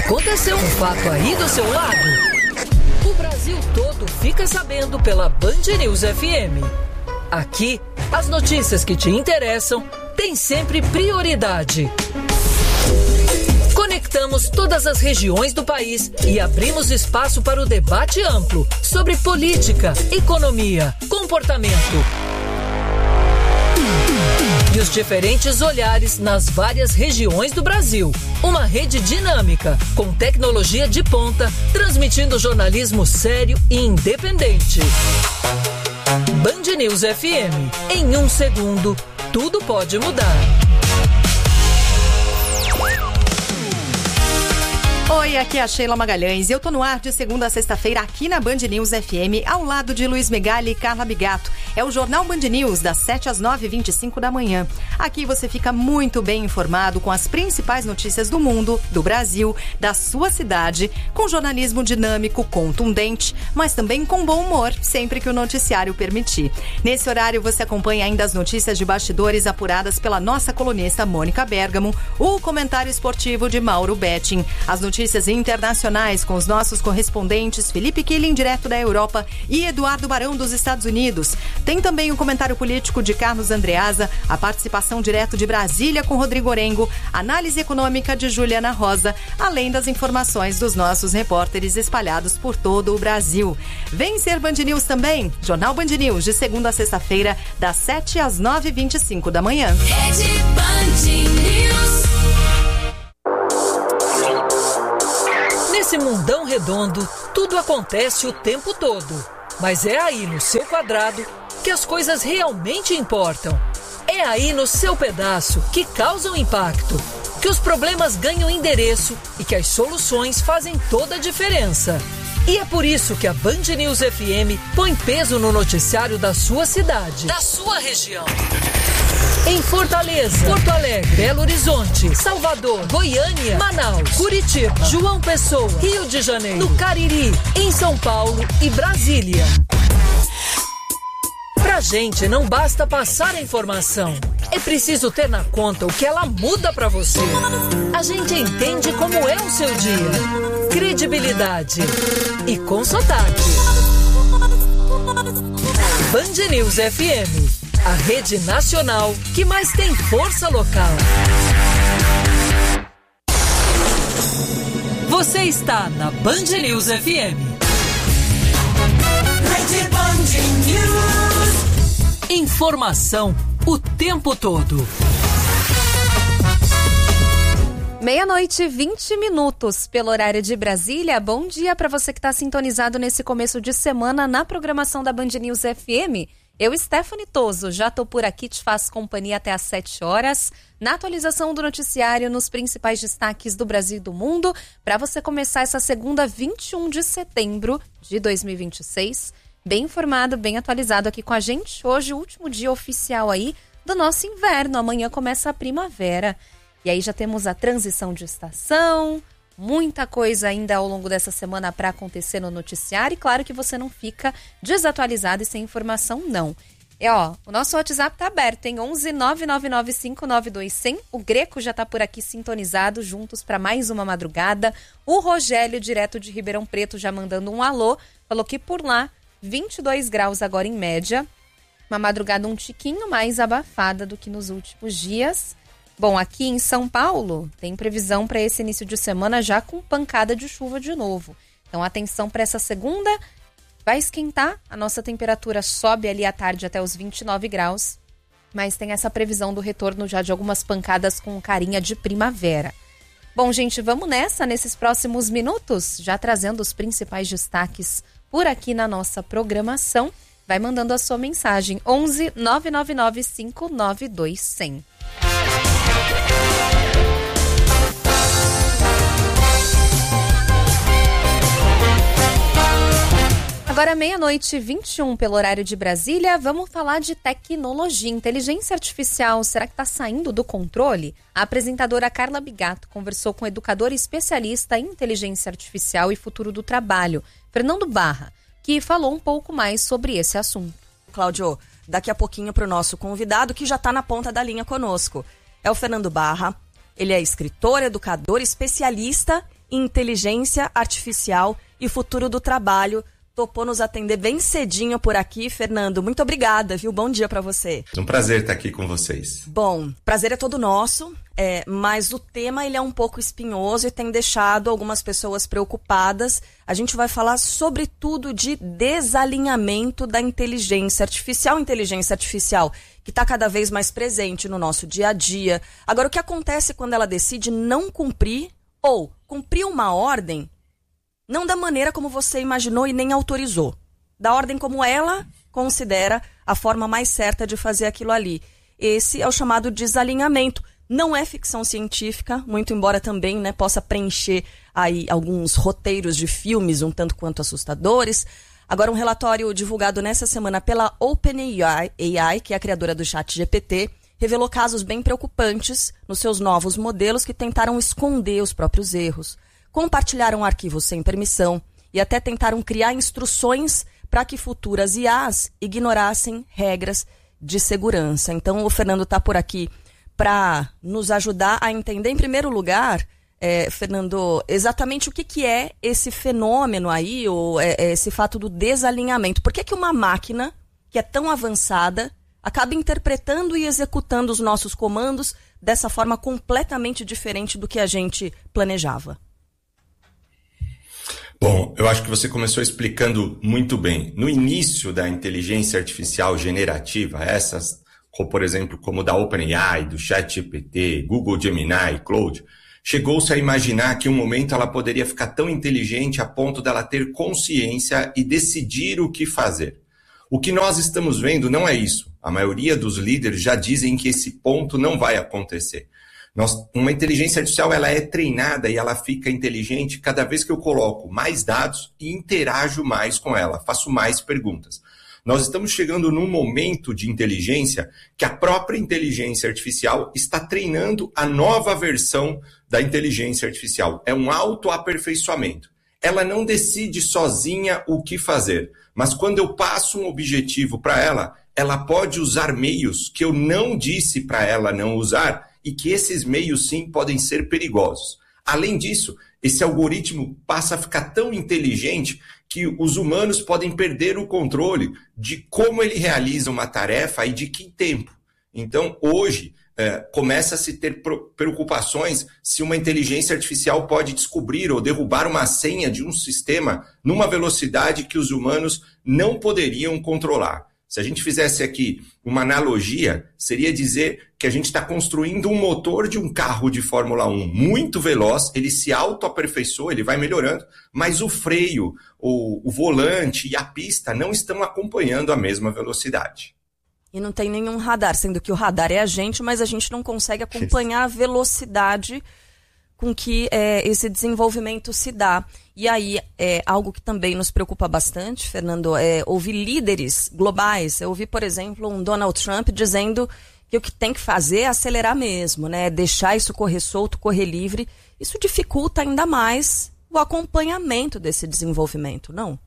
Aconteceu um fato aí do seu lado? O Brasil todo fica sabendo pela Band News FM. Aqui, as notícias que te interessam têm sempre prioridade. Conectamos todas as regiões do país e abrimos espaço para o debate amplo sobre política, economia, comportamento e os diferentes olhares nas várias regiões do Brasil. Uma rede dinâmica, com tecnologia de ponta, transmitindo jornalismo sério e independente. Band News FM. Em 1 segundo, tudo pode mudar. Oi, aqui é a Sheila Magalhães e eu tô no ar de segunda a sexta-feira aqui na Band News FM, ao lado de Luiz Megali e Carla Bigato. É o Jornal Band News, das 7 às 9h25 da manhã. Aqui você fica muito bem informado com as principais notícias do mundo, do Brasil, da sua cidade, com jornalismo dinâmico, contundente, mas também com bom humor, sempre que o noticiário permitir. Nesse horário você acompanha ainda as notícias de bastidores apuradas pela nossa colunista Mônica Bergamo, o comentário esportivo de Mauro Betting, as notícias internacionais com os nossos correspondentes Felipe Killing, direto da Europa, e Eduardo Barão, dos Estados Unidos. Tem também o comentário político de Carlos Andreasa, a participação direto de Brasília com Rodrigo Orengo, análise econômica de Juliana Rosa, além das informações dos nossos repórteres espalhados por todo o Brasil. Vem ser Band News também, Jornal Band News, de segunda a sexta-feira, das 7 às 9h25 da manhã. Rede Band News. Nesse mundão redondo, tudo acontece o tempo todo. Mas é aí no seu quadrado que as coisas realmente importam. É aí no seu pedaço que causam impacto, que os problemas ganham endereço e que as soluções fazem toda a diferença. E é por isso que a Band News FM põe peso no noticiário da sua cidade, da sua região. Em Fortaleza, Porto Alegre, Belo Horizonte, Salvador, Goiânia, Manaus, Curitiba, João Pessoa, Rio de Janeiro, no Cariri, em São Paulo e Brasília. Pra gente não basta passar a informação, é preciso ter na conta o que ela muda pra você. A gente entende como é o seu dia, credibilidade e com sotaque. Band News FM. A rede nacional que mais tem força local. Você está na Band News FM. Rede Band News. Informação o tempo todo. 00:20 pelo horário de Brasília. Bom dia para você que está sintonizado nesse começo de semana na programação da Band News FM. Eu, Stephanie Toso, já tô por aqui, te faço companhia até às 7 horas, na atualização do noticiário, nos principais destaques do Brasil e do mundo, para você começar essa segunda, 21 de setembro de 2026, bem informado, bem atualizado aqui com a gente. Hoje, o último dia oficial aí do nosso inverno, amanhã começa a primavera. E aí já temos a transição de estação, muita coisa ainda ao longo dessa semana para acontecer no noticiário, e claro que você não fica desatualizado e sem informação, não. E o nosso WhatsApp tá aberto, em 11 999 592 100. O Greco já tá por aqui sintonizado, juntos para mais uma madrugada. O Rogério, direto de Ribeirão Preto, já mandando um alô, falou que por lá 22 graus agora em média, uma madrugada um tiquinho mais abafada do que nos últimos dias. Bom, aqui em São Paulo, tem previsão para esse início de semana já com pancada de chuva de novo. Então, atenção para essa segunda. Vai esquentar, a nossa temperatura sobe ali à tarde até os 29 graus. Mas tem essa previsão do retorno já de algumas pancadas com carinha de primavera. Bom, gente, vamos nessa, nesses próximos minutos, já trazendo os principais destaques por aqui na nossa programação. Vai mandando a sua mensagem, 11 999 592 100. Agora 00:21 pelo horário de Brasília, vamos falar de tecnologia, inteligência artificial. Será que está saindo do controle? A apresentadora Carla Bigato conversou com o educador especialista em inteligência artificial e futuro do trabalho, Fernando Barra, que falou um pouco mais sobre esse assunto. Cláudio, daqui a pouquinho para o nosso convidado que já está na ponta da linha conosco. É o Fernando Barra. Ele é escritor, educador, especialista inteligência artificial e futuro do trabalho. Topou nos atender bem cedinho por aqui. Fernando, muito obrigada, viu? Bom dia para você. É um prazer estar aqui com vocês. Bom, prazer é todo nosso, mas o tema ele é um pouco espinhoso e tem deixado algumas pessoas preocupadas. A gente vai falar sobretudo de desalinhamento da inteligência artificial, que está cada vez mais presente no nosso dia a dia. Agora, o que acontece quando ela decide não cumprir ou cumprir uma ordem não da maneira como você imaginou e nem autorizou. Da ordem como ela considera a forma mais certa de fazer aquilo ali. Esse é o chamado desalinhamento. Não é ficção científica, muito embora também, né, possa preencher aí alguns roteiros de filmes um tanto quanto assustadores. Agora, um relatório divulgado nessa semana pela OpenAI, que é a criadora do ChatGPT, revelou casos bem preocupantes nos seus novos modelos que tentaram esconder os próprios erros, compartilharam arquivos sem permissão e até tentaram criar instruções para que futuras IAs ignorassem regras de segurança. Então, o Fernando está por aqui para nos ajudar a entender, em primeiro lugar, Fernando, exatamente o que é esse fenômeno aí, ou esse fato do desalinhamento. Por que uma máquina que é tão avançada acaba interpretando e executando os nossos comandos dessa forma completamente diferente do que a gente planejava? Bom, eu acho que você começou explicando muito bem. No início da inteligência artificial generativa, essas, por exemplo, como da OpenAI, do ChatGPT, Google Gemini, Claude, chegou-se a imaginar que em um momento ela poderia ficar tão inteligente a ponto dela ter consciência e decidir o que fazer. O que nós estamos vendo não é isso. A maioria dos líderes já dizem que esse ponto não vai acontecer. Uma inteligência artificial ela é treinada e ela fica inteligente cada vez que eu coloco mais dados e interajo mais com ela, faço mais perguntas. Nós estamos chegando num momento de inteligência que a própria inteligência artificial está treinando a nova versão da inteligência artificial. É um autoaperfeiçoamento. Ela não decide sozinha o que fazer, mas quando eu passo um objetivo para ela, ela pode usar meios que eu não disse para ela não usar, e que esses meios, sim, podem ser perigosos. Além disso, esse algoritmo passa a ficar tão inteligente que os humanos podem perder o controle de como ele realiza uma tarefa e de que tempo. Então, hoje, começa a se ter preocupações se uma inteligência artificial pode descobrir ou derrubar uma senha de um sistema numa velocidade que os humanos não poderiam controlar. Se a gente fizesse aqui uma analogia, seria dizer que a gente está construindo um motor de um carro de Fórmula 1 muito veloz, ele se autoaperfeiçoa, ele vai melhorando, mas o freio, o volante e a pista não estão acompanhando a mesma velocidade. E não tem nenhum radar, sendo que o radar é a gente, mas a gente não consegue acompanhar a velocidade com que esse desenvolvimento se dá. E aí, algo que também nos preocupa bastante, Fernando, é ouvir líderes globais. Eu ouvi, por exemplo, um Donald Trump dizendo que o que tem que fazer é acelerar mesmo, né? Deixar isso correr solto, correr livre. Isso dificulta ainda mais o acompanhamento desse desenvolvimento, não?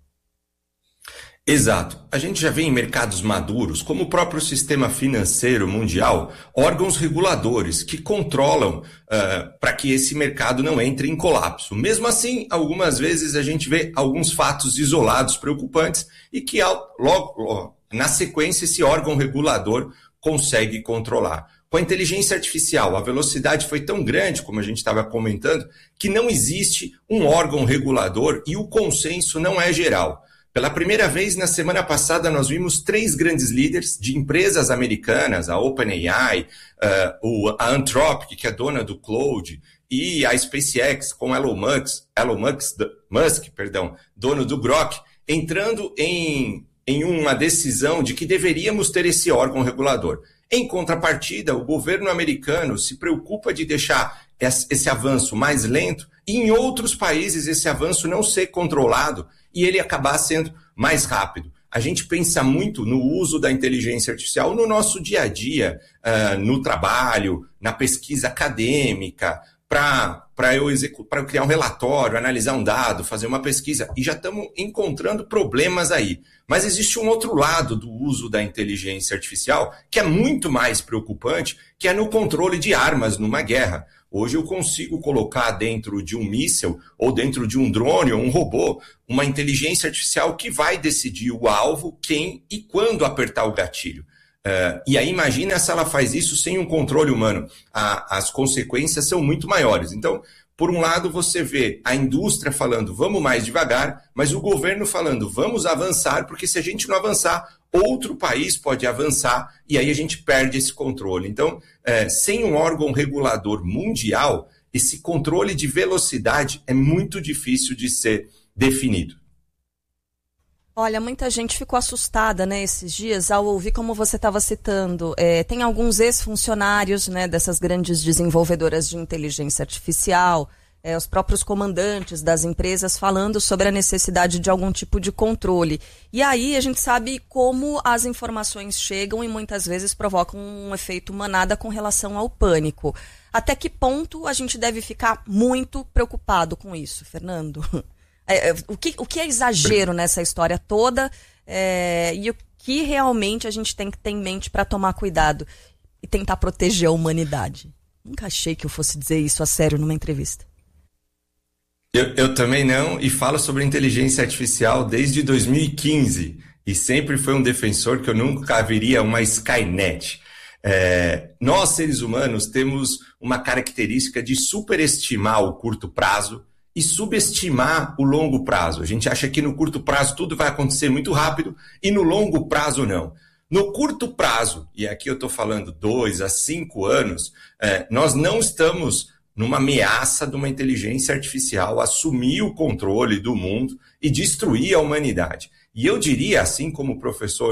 Exato. A gente já vê em mercados maduros, como o próprio sistema financeiro mundial, órgãos reguladores que controlam para que esse mercado não entre em colapso. Mesmo assim, algumas vezes a gente vê alguns fatos isolados preocupantes e que logo na sequência esse órgão regulador consegue controlar. Com a inteligência artificial, a velocidade foi tão grande, como a gente estava comentando, que não existe um órgão regulador e o consenso não é geral. Pela primeira vez, na semana passada, nós vimos 3 grandes líderes de empresas americanas, a OpenAI, a Anthropic, que é dona do Claude, e a SpaceX, com Elon Musk, dono do Grok, entrando em uma decisão de que deveríamos ter esse órgão regulador. Em contrapartida, o governo americano se preocupa de deixar esse avanço mais lento e em outros países esse avanço não ser controlado e ele acabar sendo mais rápido. A gente pensa muito no uso da inteligência artificial no nosso dia a dia, no trabalho, na pesquisa acadêmica, para eu criar um relatório, analisar um dado, fazer uma pesquisa, e já estamos encontrando problemas aí. Mas existe um outro lado do uso da inteligência artificial que é muito mais preocupante, que é no controle de armas numa guerra. Hoje eu consigo colocar dentro de um míssil, ou dentro de um drone, ou um robô, uma inteligência artificial que vai decidir o alvo, quem e quando apertar o gatilho. E aí imagina se ela faz isso sem um controle humano. As consequências são muito maiores. Então, por um lado, você vê a indústria falando, vamos mais devagar, mas o governo falando, vamos avançar, porque se a gente não avançar, outro país pode avançar e aí a gente perde esse controle. Então, sem um órgão regulador mundial, esse controle de velocidade é muito difícil de ser definido. Olha, muita gente ficou assustada, né, esses dias ao ouvir, como você estava citando, tem alguns ex-funcionários, né, dessas grandes desenvolvedoras de inteligência artificial, os próprios comandantes das empresas falando sobre a necessidade de algum tipo de controle. E aí a gente sabe como as informações chegam e muitas vezes provocam um efeito manada com relação ao pânico. Até que ponto a gente deve ficar muito preocupado com isso, Fernando? O que é exagero nessa história toda e o que realmente a gente tem que ter em mente para tomar cuidado e tentar proteger a humanidade? Nunca achei que eu fosse dizer isso a sério numa entrevista. Eu também não, e falo sobre inteligência artificial desde 2015 e sempre fui um defensor que eu nunca viria uma Skynet. Nós, seres humanos, temos uma característica de superestimar o curto prazo e subestimar o longo prazo. A gente acha que no curto prazo tudo vai acontecer muito rápido e no longo prazo não. No curto prazo, e aqui eu estou falando 2 a 5 anos, nós não estamos numa ameaça de uma inteligência artificial assumir o controle do mundo e destruir a humanidade. E eu diria, assim como o professor